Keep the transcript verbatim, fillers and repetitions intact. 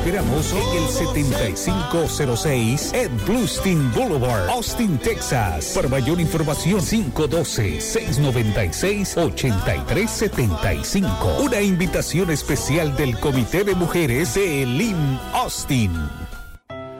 Esperamos en el setenta y cinco cero seis Ed Bluestein Boulevard, Austin, Texas. Para mayor información, cinco uno dos, seis nueve seis, ocho tres siete cinco. Una invitación especial del Comité de Mujeres de Elim Austin.